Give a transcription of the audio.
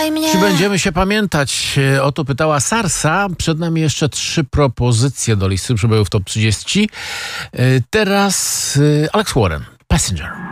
pamiętaj mnie. Czy będziemy się pamiętać? O to pytała Sarsa. Przed nami jeszcze 3 propozycje do listy przebojów Top 30. Teraz Alex Warren, Passenger.